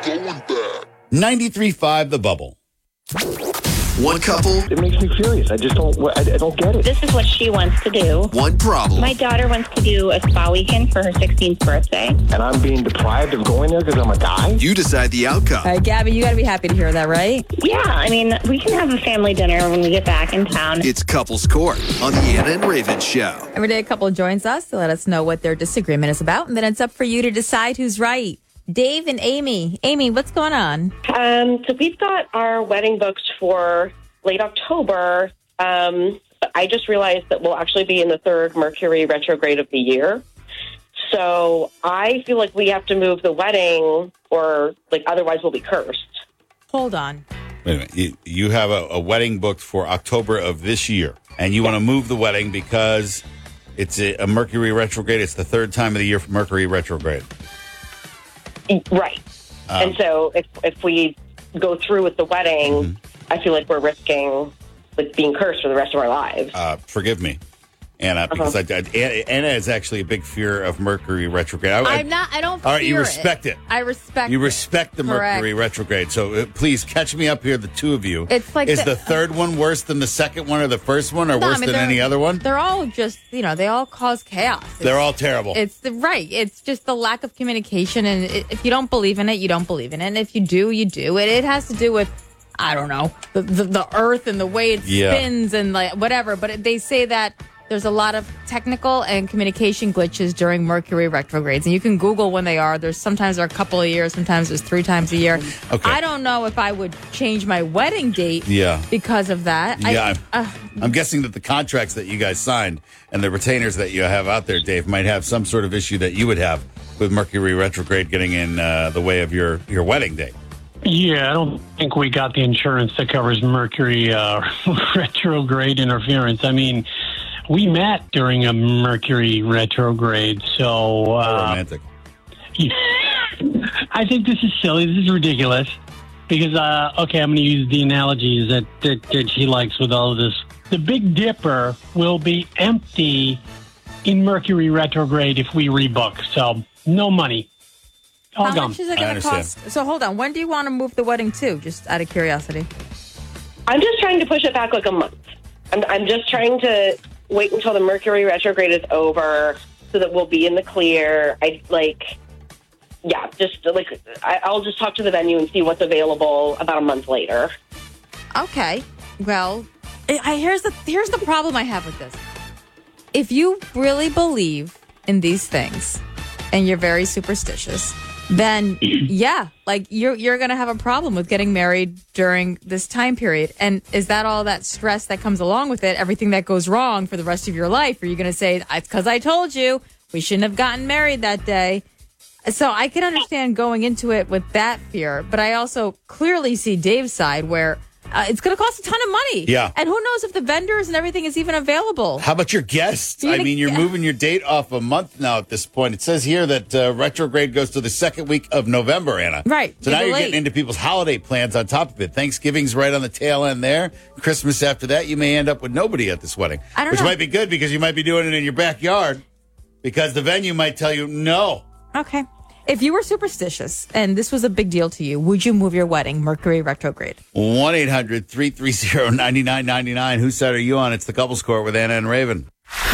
going bad. 93.5 The Bubble. One couple. It makes me furious. I don't get it. This is what she wants to do. One problem. My daughter wants to do a spa weekend for her 16th birthday. And I'm being deprived of going there because I'm a guy? You decide the outcome. All right, Gabby, you got to be happy to hear that, right? Yeah, I mean, we can have a family dinner when we get back in town. It's Couples Court on the Anna and Raven Show. Every day a couple joins us to let us know what their disagreement is about, and then it's up for you to decide who's right. Dave and Amy. Amy, what's going on? So we've got our wedding booked for late October. I just realized that we'll actually be in the third Mercury retrograde of the year. So I feel like we have to move the wedding or otherwise we'll be cursed. Hold on. Wait a minute. You have a wedding booked for October of this year, and you want to move the wedding because it's a Mercury retrograde. It's the third time of the year for Mercury retrograde. Right. And so if we go through with the wedding, I feel like we're risking being cursed for the rest of our lives. Forgive me, Anna, because Anna is actually a big fear of Mercury retrograde. I'm not. I don't fear it. All right, you respect it. I respect You it. respect the Correct. Mercury retrograde. So please catch me up here, the two of you. It's like is the third one worse than the second one or the first one or worse than any other one? They're all just, they all cause chaos. They're all terrible. It's right. It's just the lack of communication. And if you don't believe in it, you don't believe in it. And if you do, you do. It has to do with, I don't know, the earth and the way it spins and whatever. But they say that there's a lot of technical and communication glitches during Mercury retrogrades. And you can Google when they are. Sometimes they're a couple of years. Sometimes there's 3 times a year. Okay. I don't know if I would change my wedding date because of that. Yeah, I'm guessing that the contracts that you guys signed and the retainers that you have out there, Dave, might have some sort of issue that you would have with Mercury retrograde getting in the way of your wedding date. Yeah, I don't think we got the insurance that covers Mercury retrograde interference. I mean, we met during a Mercury retrograde, so... romantic. I think this is silly. This is ridiculous. Because, I'm going to use the analogies that she likes with all of this. The Big Dipper will be empty in Mercury retrograde if we rebook, so no money. All How gone. much is it going to cost? So hold on. When do you want to move the wedding to? Just out of curiosity. I'm just trying to push it back a month. I'm just trying to wait until the Mercury retrograde is over so that we'll be in the clear. I'll just talk to the venue and see what's available about a month later. Okay. Well, here's the problem I have with this. If you really believe in these things and you're very superstitious, then you're going to have a problem with getting married during this time period. And is that all that stress that comes along with it, everything that goes wrong for the rest of your life? Are you going to say, it's because I told you we shouldn't have gotten married that day? So I can understand going into it with that fear, but I also clearly see Dave's side where it's going to cost a ton of money. Yeah. And who knows if the vendors and everything is even available. How about your guests? You're moving your date off a month now at this point. It says here that retrograde goes to the second week of November, Anna. Right. So now you're getting into people's holiday plans on top of it. Thanksgiving's right on the tail end there. Christmas after that, you may end up with nobody at this wedding. Which might be good because you might be doing it in your backyard because the venue might tell you no. Okay. If you were superstitious and this was a big deal to you, would you move your wedding Mercury retrograde? 1-800-330-9999. Whose side are you on? It's the Couples Court with Anna and Raven.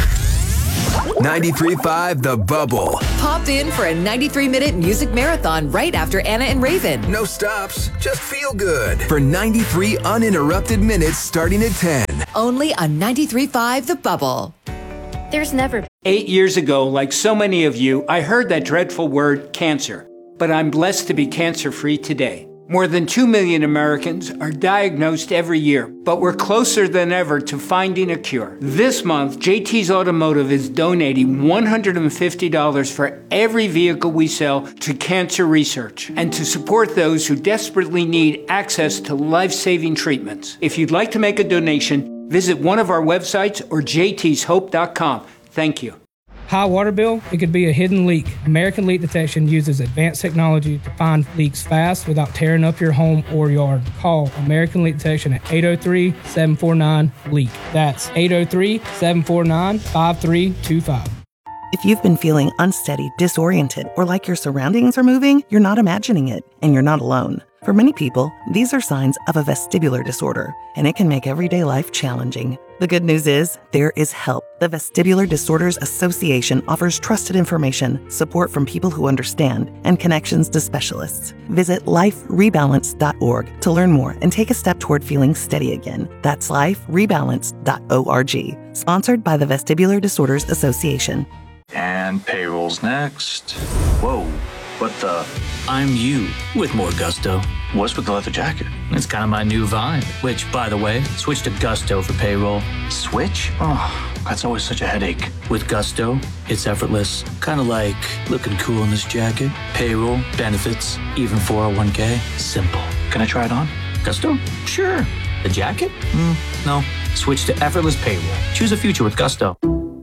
93.5 The Bubble. Pop in for a 93-minute music marathon right after Anna and Raven. No stops, just feel good. For 93 uninterrupted minutes starting at 10. Only on 93.5 The Bubble. There's never 8 years ago, like so many of you, I heard that dreadful word cancer. But I'm blessed to be cancer-free today. More than 2 million Americans are diagnosed every year, but we're closer than ever to finding a cure. This month, JT's Automotive is donating $150 for every vehicle we sell to cancer research and to support those who desperately need access to life-saving treatments. If you'd like to make a donation, visit one of our websites or jtshope.com. Thank you. High water bill, it could be a hidden leak. American Leak Detection uses advanced technology to find leaks fast without tearing up your home or yard. Call American Leak Detection at 803-749-LEAK. That's 803-749-5325. If you've been feeling unsteady, disoriented, or like your surroundings are moving, you're not imagining it, and you're not alone. For many people, these are signs of a vestibular disorder, and it can make everyday life challenging. The good news is, there is help. The Vestibular Disorders Association offers trusted information, support from people who understand, and connections to specialists. Visit liferebalance.org to learn more and take a step toward feeling steady again. That's liferebalance.org. Sponsored by the Vestibular Disorders Association. And payroll's next. Whoa, what the? I'm you with more gusto. What's with the leather jacket? It's kind of my new vibe, which, by the way, switch to Gusto for payroll. Switch? Oh, that's always such a headache. With Gusto, it's effortless. Kind of like looking cool in this jacket. Payroll, benefits, even 401k. Simple. Can I try it on? Gusto? Sure. The jacket? No. Switch to effortless payroll. Choose a future with Gusto.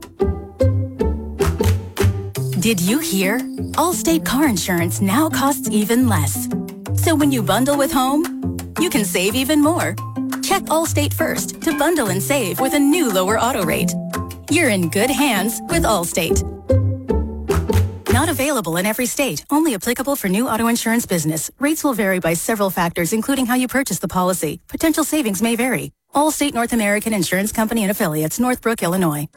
Did you hear? Allstate car insurance now costs even less. So when you bundle with home, you can save even more. Check Allstate first to bundle and save with a new lower auto rate. You're in good hands with Allstate. Not available in every state. Only applicable for new auto insurance business. Rates will vary by several factors, including how you purchase the policy. Potential savings may vary. Allstate North American Insurance Company and Affiliates, Northbrook, Illinois.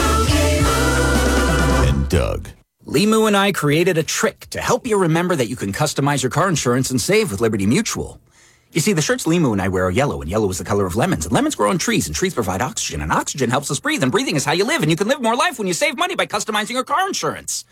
And Doug. Limu and I created a trick to help you remember that you can customize your car insurance and save with Liberty Mutual. You see, the shirts Limu and I wear are yellow, and yellow is the color of lemons, and lemons grow on trees, and trees provide oxygen, and oxygen helps us breathe, and breathing is how you live, and you can live more life when you save money by customizing your car insurance.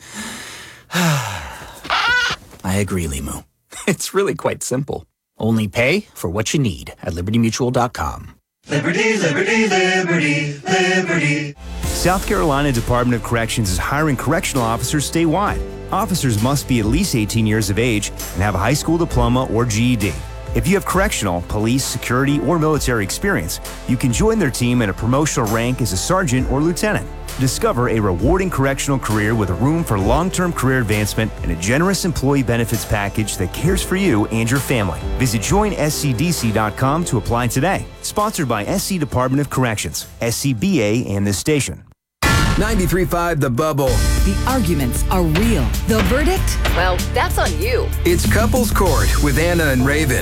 I agree, Limu. It's really quite simple. Only pay for what you need at libertymutual.com. Liberty, liberty, liberty, liberty. South Carolina Department of Corrections is hiring correctional officers statewide. Officers must be at least 18 years of age and have a high school diploma or GED. If you have correctional, police, security, or military experience, you can join their team at a promotional rank as a sergeant or lieutenant. Discover a rewarding correctional career with a room for long-term career advancement and a generous employee benefits package that cares for you and your family. Visit joinscdc.com to apply today. Sponsored by SC Department of Corrections, SCBA, and this station. 93.5 The Bubble. The arguments are real. The verdict? Well, that's on you. It's Couples Court with Anna and Raven.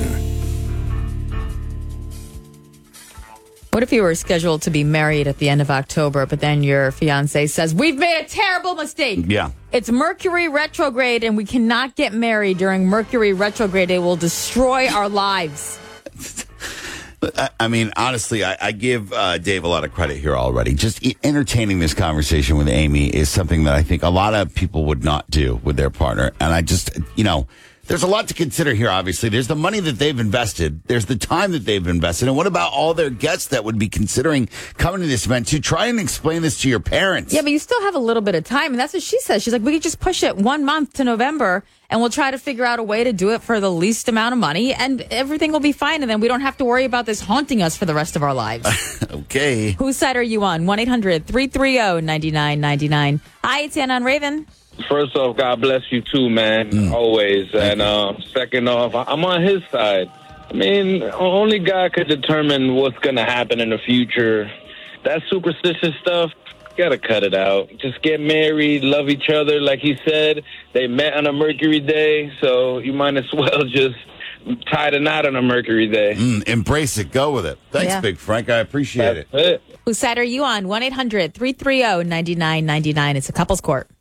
What if you were scheduled to be married at the end of October, but then your fiance says, we've made a terrible mistake. Yeah. It's Mercury retrograde, and we cannot get married during Mercury retrograde. It will destroy our lives. I mean, honestly, I give Dave a lot of credit here already. Just entertaining this conversation with Amy is something that I think a lot of people would not do with their partner. And I just, there's a lot to consider here, obviously. There's the money that they've invested. There's the time that they've invested. And what about all their guests that would be considering coming to this event? To try and explain this to your parents. Yeah, but you still have a little bit of time. And that's what she says. She's like, we could just push it 1 month to November, and we'll try to figure out a way to do it for the least amount of money, and everything will be fine. And then we don't have to worry about this haunting us for the rest of our lives. Okay. Whose side are you on? 1-800-330-9999. Hi, it's Anna and Raven. First off, God bless you too, man, always. And second off, I'm on his side. I mean, only God could determine what's going to happen in the future. That superstitious stuff, got to cut it out. Just get married, love each other. Like he said, they met on a Mercury day, so you might as well just tie the knot on a Mercury day. Embrace it. Go with it. Thanks, Big Frank. I appreciate it. Whose side are you on? 1-800-330-9999. It's a couples court.